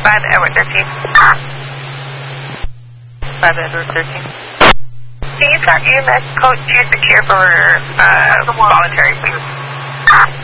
5 Edward 13. 5 Edward 13. Can you start EMS code 2 secure for voluntary, please?